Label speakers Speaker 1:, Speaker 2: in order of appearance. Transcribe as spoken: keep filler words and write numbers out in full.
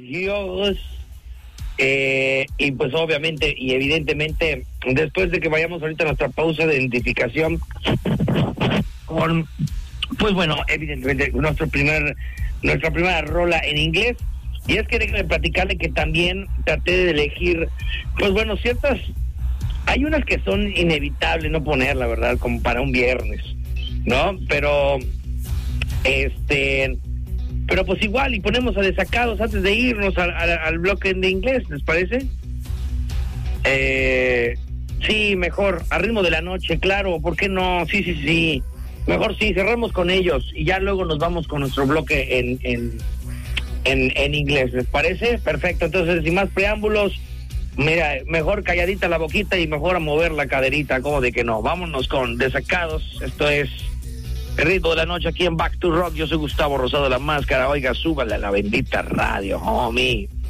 Speaker 1: Dios. Eh, y pues obviamente y evidentemente, después de que vayamos ahorita a nuestra pausa de identificación con, pues bueno, evidentemente nuestro primer, nuestra primera rola en inglés. Y es que déjenme platicarle que también traté de elegir, pues bueno, ciertas, hay unas que son inevitables no poner, la verdad, como para un viernes, ¿no? Pero, este, pero pues igual, y ponemos a Desacados antes de irnos al, al, al bloque de inglés, ¿les parece? Eh, sí, mejor, a ritmo de la noche, claro, ¿por qué no? Sí, sí, sí, mejor sí, cerramos con ellos, y ya luego nos vamos con nuestro bloque en... en En, en inglés, ¿les parece? Perfecto, entonces sin más preámbulos, mira, mejor calladita la boquita y mejor a mover la caderita, como de que no. Vámonos con Desacados, esto es el ritmo de la noche aquí en Back to Rock. Yo soy Gustavo Rosado, La Máscara. Oiga, súbale a la bendita radio, homie.